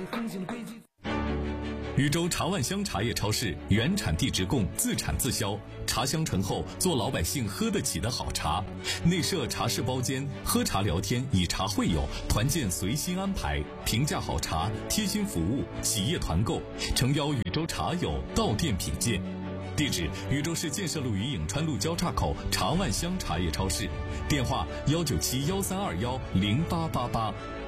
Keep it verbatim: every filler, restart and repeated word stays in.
禹州茶万乡茶叶超市原产地直供，自产自销，茶香醇厚，做老百姓喝得起的好茶。内设茶室包间，喝茶聊天，以茶会友，团建随心安排，平价好茶，贴心服务，企业团购，诚邀禹州茶友到店品鉴。地址：禹州市建设路与颍川路交叉口茶万乡茶叶超市，电话：幺九七幺三二幺零八八八。